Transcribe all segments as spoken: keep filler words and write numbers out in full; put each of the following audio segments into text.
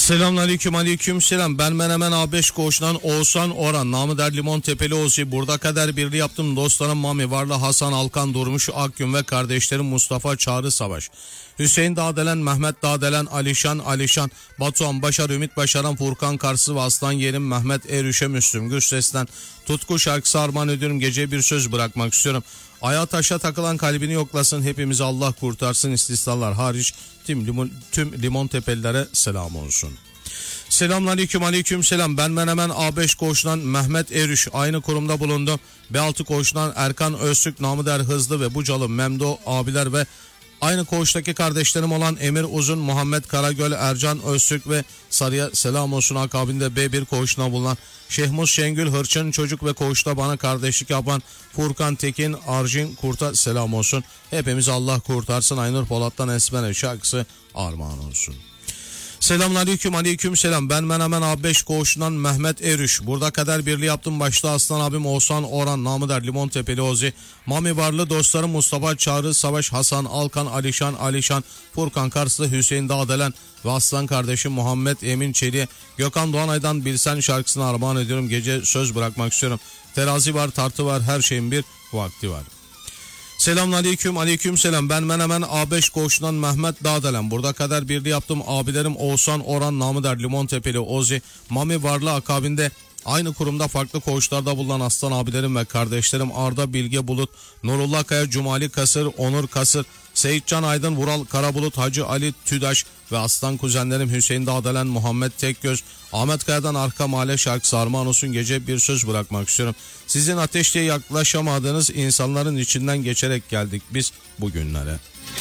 Selamünaleyküm, aleyküm selam. Ben Menemen A beş koğuşundan Oğuzhan Orhan. Namı der Limon Tepeli Ozi. Burada kader birliği yaptım. Dostlarım Mami Varlı, Hasan Alkan, Durmuş Akgün ve kardeşlerim Mustafa Çağrı Savaş. Hüseyin Dağdelen, Mehmet Dağdelen, Alişan Alişan, Batuhan Başar, Ümit Başaran, Furkan Karsı ve Aslan Yerim, Mehmet Erüşe, Müslüm Gürses'ten Tutku şarkısı armağan ediyorum. Geceye bir söz bırakmak istiyorum. Ayağa taşa takılan kalbini yoklasın. Hepimizi Allah kurtarsın. İstisnalar hariç tüm limon, tüm limon tepelilere selam olsun. Selamünaleyküm, aleyküm selam. Ben Menemen A beş koğuşundan Mehmet Erüş. Aynı kurumda bulundum. B altı koğuşundan Erkan Öztürk, namı der Hızlı ve Bucalı Memdo abiler ve aynı koğuştaki kardeşlerim olan Emir Uzun, Muhammed Karagöl, Ercan Öztürk ve Sarıya selam olsun. Akabinde B bir koğuşuna bulunan Şehmus Şengül Hırçın çocuk ve koğuşta bana kardeşlik yapan Furkan Tekin, Arjin Kurt'a selam olsun. Hepimiz Allah kurtarsın. Aynur Polat'tan Esmer şarkısı armağan olsun. Selamünaleyküm, aleyküm selam. Ben Menemen A beş koğuşundan Mehmet Erüş. Burada kader birliği yaptım. Başta Aslan abim Oğuzhan Orhan, namı der Limon Tepeli Ozi. Mami Varlı, dostlarım Mustafa Çağrı Savaş, Hasan Alkan, Alişan Alişan, Furkan Karslı, Hüseyin Dağdelen ve Aslan kardeşim Muhammed Emin Çelik'e Gökhan Doğanay'dan Bilsen şarkısını armağan ediyorum. Gece söz bırakmak istiyorum. Terazi var, tartı var, her şeyin bir vakti var. Selamünaleyküm, aleyküm selam. Ben Menemen A beş koğuşundan Mehmet Dağdelen. Burada kader birliği yaptım. Abilerim Oğuzhan Orhan, namı der Limon Tepeli Ozi, Mami Varlı. Akabinde aynı kurumda farklı koğuşlarda bulunan Aslan abilerim ve kardeşlerim Arda Bilge Bulut, Nurullah Kaya, Cumali Kasır, Onur Kasır, Seyitcan Aydın, Vural Karabulut, Hacı Ali Tüdaş ve aslan kuzenlerim Hüseyin Dağdelen, Muhammed Tekgöz, Ahmet Kaya'dan Arka Mahalle şarkısı armağan olsun. Gece bir söz bırakmak istiyorum. Sizin ateşle yaklaşamadığınız insanların içinden geçerek geldik biz bugünlere.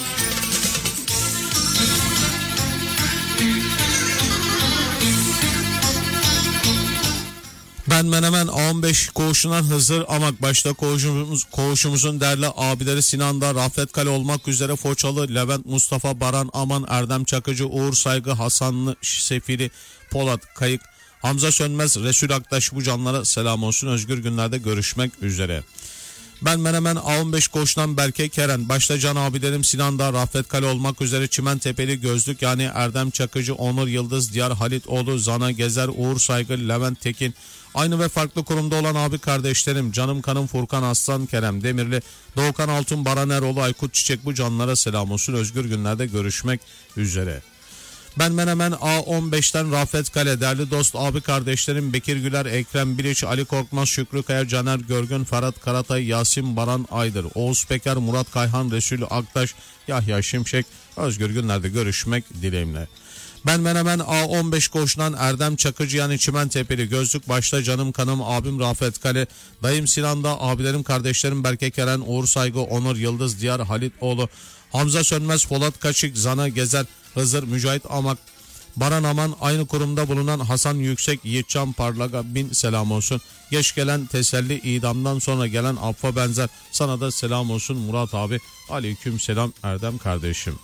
Ben Menemen A on beş koğuşundan Hızır Amak. Başta koğuşumuz, koğuşumuzun değerli abileri Sinan'da, Rafet Kale olmak üzere Foçalı, Levent, Mustafa, Baran Aman, Erdem Çakıcı, Uğur Saygı, Hasanlı Sefili, Polat Kayık, Hamza Sönmez, Resul Aktaş, bu canlara selam olsun. Özgür günlerde görüşmek üzere. Ben Menemen A on beş koğuşundan Berke Keren. Başta can abilerim Sinan'da, Rafet Kale olmak üzere Çimen Tepeli Gözlük yani Erdem Çakıcı, Onur Yıldız, Diyar Halitoğlu, Zana Gezer, Uğur Saygı, Levent Tekin. Aynı ve farklı kurumda olan abi kardeşlerim canım kanım Furkan Aslan, Kerem Demirli, Doğukan Altun, Baran Eroğlu, Aykut Çiçek, bu canlara selam olsun. Özgür günlerde görüşmek üzere. Ben Menemen A on beşten Rafet Kale. Değerli dost abi kardeşlerim Bekir Güler, Ekrem Biliç, Ali Korkmaz, Şükrü Kaya, Caner Görgün, Ferhat Karatay, Yasin Baran Aydır, Oğuz Peker, Murat Kayhan, Resul Aktaş, Yahya Şimşek. Özgür günlerde görüşmek dileğimle. Ben Menemen A on beş koğuşundan Erdem Çakıcı yani Çimen Tepeli Gözlük. Başta canım kanım abim Rafet Kale, dayım Sinan'da, abilerim kardeşlerim Berke Keren, Uğur Saygı, Onur Yıldız, Diyar Halitoğlu, Hamza Sönmez, Polat Kaçık, Zana Gezer, Hızır, Mücahit Amak, Baran Aman. Aynı kurumda bulunan Hasan Yüksek, Yiğitcan Parlaga bin selam olsun. Geç gelen teselli, idamdan sonra gelen affa benzer, sana da selam olsun Murat abi. Aleyküm selam Erdem kardeşim.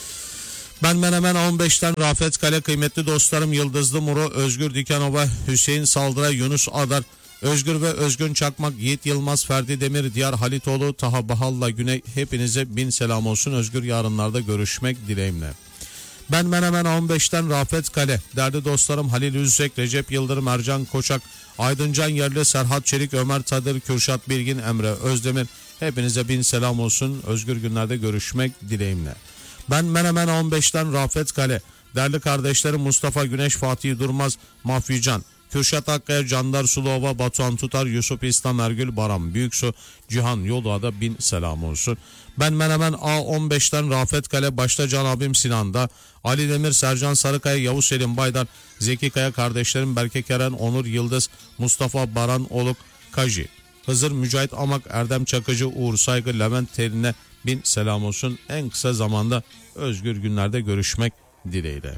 Ben Menemen on beşten Rafet Kale. Kıymetli dostlarım Yıldızlı Muro, Özgür Dikenova, Hüseyin Saldıray, Yunus Adar, Özgür ve Özgün Çakmak, Yiğit Yılmaz, Ferdi Demir, Diyar Halitoğlu, Taha Bahalla Güney, hepinize bin selam olsun. Özgür yarınlarda görüşmek dileğimle. Ben Menemen on beşten Rafet Kale. Değerli dostlarım Halil Üzek, Recep Yıldırım, Ercan Koçak, Aydıncan Yerli, Serhat Çelik, Ömer Tadır, Kürşat Bilgin, Emre Özdemir, hepinize bin selam olsun. Özgür günlerde görüşmek dileğimle. Ben Menemen on beşten Rafet Kale. Değerli kardeşlerim Mustafa Güneş, Fatih Durmaz, Mahfican, Kürşat Akkaya, Candar Sulova, Batuhan Tutar, Yusuf İslam Ergül, Baran Büyüksu, Cihan Yoluğa'da bin selam olsun. Ben Menemen A on beşten Rafet Kale. Başta can abim Sinan'da, Ali Demir, Sercan Sarıkaya, Yavuz Selim Baydar, Zeki Kaya, kardeşlerim Berke Keren, Onur Yıldız, Mustafa Baran Oluk, Kaji, Hızır, Mücahit Amak, Erdem Çakıcı, Uğur Saygı, Levent Telin'e bin selam olsun. En kısa zamanda özgür günlerde görüşmek dileğiyle.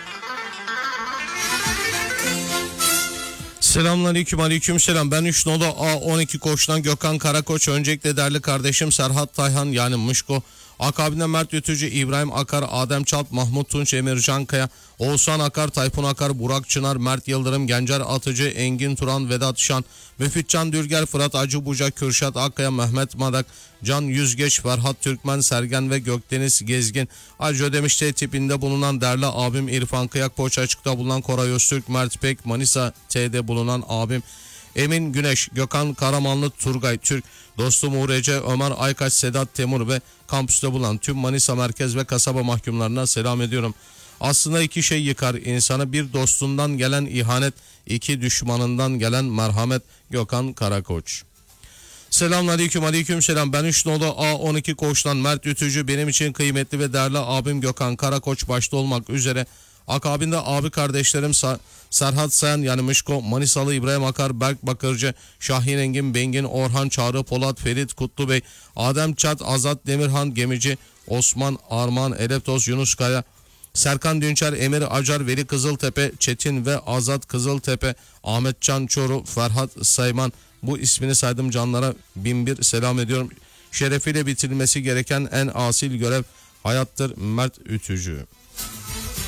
Selamünaleyküm, aleyküm selam. Ben üç nolu A on iki koçtan Gökhan Karakoç. Öncelikle değerli kardeşim Serhat Tayhan yani Mışko, Akabinde Mert Ütücü, İbrahim Akar, Adem Çalt, Mahmut Tunç, Emircan Kaya, Oğuzhan Akar, Tayfun Akar, Burak Çınar, Mert Yıldırım, Gencer Atıcı, Engin Turan, Vedat Şan, Müfitcan Dülger, Fırat Acıbuca, Kürşat Akkaya, Mehmet Madak, Can Yüzgeç, Ferhat Türkmen, Sergen ve Gökdeniz Gezgin. Ayrıca Ödemiş'te tipinde bulunan değerli abim İrfan Kıyak, Poğaça Açık'ta bulunan Koray Öztürk, Mert Pek, Manisa T'de bulunan abim Emin Güneş, Gökhan Karamanlı, Turgay Türk, dostum Uğur Ece, Ömer Aykaç, Sedat Temur ve kampüste bulunan tüm Manisa merkez ve kasaba mahkumlarına selam ediyorum. Aslında iki şey yıkar insanı: bir dostundan gelen ihanet, iki düşmanından gelen merhamet. Gökhan Karakoç. Selamünaleyküm, aleyküm selam. Ben üç nolu A on iki Koç'tan Mert Ütücü, benim için kıymetli ve değerli abim Gökhan Karakoç başta olmak üzere akabinde abi kardeşlerim Sa- Serhat Sayan yani Mışko, Manisalı İbrahim Akar, Berk Bakırcı, Şahin Engin, Bengin, Orhan Çağrı, Polat, Ferit Kutlubey, Adem Çat, Azat Demirhan Gemici, Osman Arman, Eleptos, Yunus Kaya, Serkan Dünçer, Emir Acar, Veli Kızıltepe, Çetin ve Azat Kızıltepe, Ahmet Can Çoru, Ferhat Sayman, bu ismini saydım canlara bin bir selam ediyorum. Şerefiyle bitirilmesi gereken en asil görev hayattır. Mert Ütücü.